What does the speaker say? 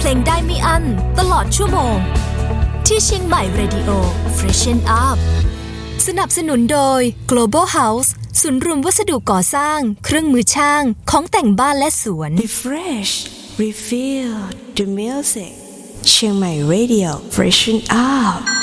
งได้ไม่อั้นตลอดชั่วโมงที่เชียงใหม่ Radio Freshen Up สนับสนุนโดย Global House ศูนย์รวมวัสดุก่อสร้างเครื่องมือช่างของแต่งบ้านและสวน Refresh Refill the music เชียงใหม่ Radio Freshen Up